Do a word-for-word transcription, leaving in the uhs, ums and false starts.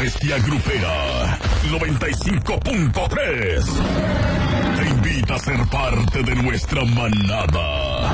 bestia grupera noventa y cinco punto tres te invita a ser parte de nuestra manada.